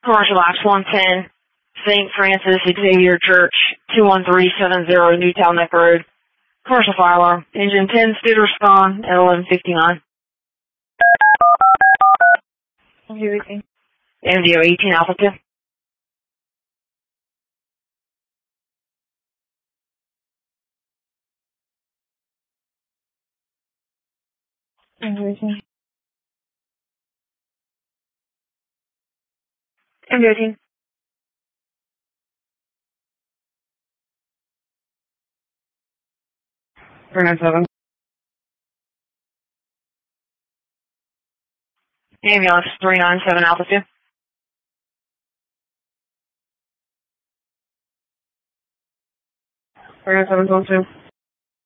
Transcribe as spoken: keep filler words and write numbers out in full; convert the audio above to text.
Commercial Ops one ten, Saint Francis Xavier Church, two one three seven zero Newtown Neck Road. Commercial fire alarm. Engine ten, speed respond at eleven fifty-nine. M D O eighteen. M D O eighteen Alpha two. M D O eighteen. M D O eighteen. three nine seven. Ambulance three nine seven Alpha two. three nine seven twelve two.